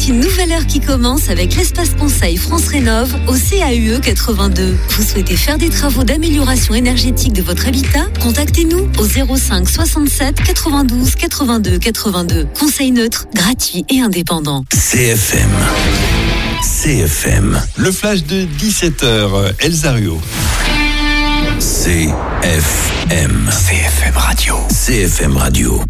une nouvelle heure qui commence avec l'espace conseil France Rénov au CAUE 82. Vous souhaitez faire des travaux d'amélioration énergétique de votre habitat? Contactez-nous au 05 67 92 82 82. Conseil neutre, gratuit et indépendant. CFM. Le flash de 17h, Elsa Ruot. CFM Radio.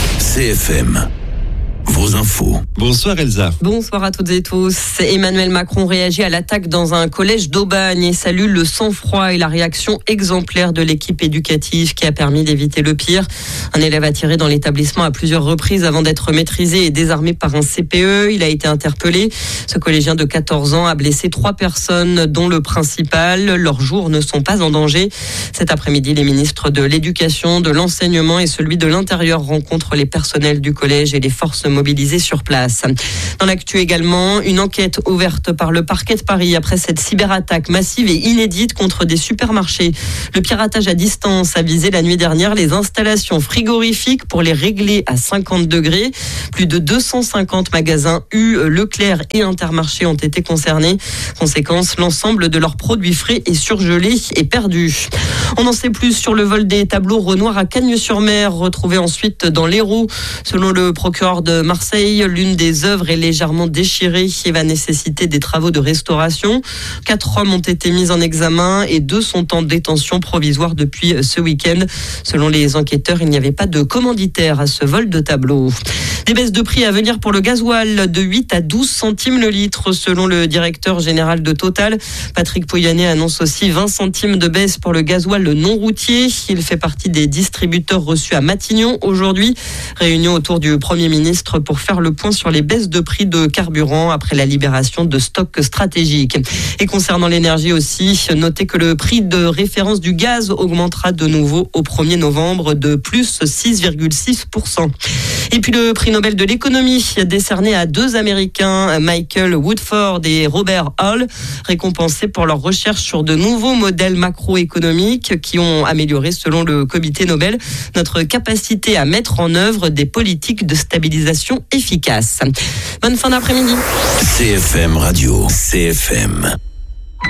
CFM. Vos infos. Bonsoir Elsa. Bonsoir à toutes et tous. Emmanuel Macron réagit à l'attaque dans un collège d'Aubagne et salue le sang-froid et la réaction exemplaire de l'équipe éducative qui a permis d'éviter le pire. Un élève a tiré dans l'établissement à plusieurs reprises avant d'être maîtrisé et désarmé par un CPE. Il a été interpellé. Ce collégien de 14 ans a blessé 3 personnes, dont le principal. Leurs jours ne sont pas en danger. Cet après-midi, les ministres de l'Éducation, de l'Enseignement et celui de l'Intérieur rencontrent les personnels du collège et les forces mobilisés sur place. Dans l'actu également, une enquête ouverte par le parquet de Paris après cette cyberattaque massive et inédite contre des supermarchés. Le piratage à distance a visé la nuit dernière les installations frigorifiques pour les régler à 50 degrés. Plus de 250 magasins Leclerc et Intermarché ont été concernés. Conséquence, l'ensemble de leurs produits frais et surgelés est perdu. On en sait plus sur le vol des tableaux Renoir à Cagnes-sur-Mer, retrouvés ensuite dans l'Hérault. Selon le procureur de Marseille, l'une des œuvres est légèrement déchirée et va nécessiter des travaux de restauration. 4 hommes ont été mis en examen et 2 sont en détention provisoire depuis ce week-end. Selon les enquêteurs, il n'y avait pas de commanditaire à ce vol de tableau. Des baisses de prix à venir pour le gasoil de 8 à 12 centimes le litre selon le directeur général de Total. Patrick Pouyanné annonce aussi 20 centimes de baisse pour le gasoil non routier. Il fait partie des distributeurs reçus à Matignon aujourd'hui. Réunion autour du Premier ministre pour faire le point sur les baisses de prix de carburant après la libération de stocks stratégiques. Et concernant l'énergie aussi, notez que le prix de référence du gaz augmentera de nouveau au 1er novembre de plus 6,6%. Et puis le prix Nobel de l'économie décerné à 2 Américains, Michael Woodford et Robert Hall, récompensés pour leur recherche sur de nouveaux modèles macroéconomiques qui ont amélioré, selon le comité Nobel, notre capacité à mettre en œuvre des politiques de stabilisation efficaces. Bonne fin d'après-midi. CFM Radio. CFM.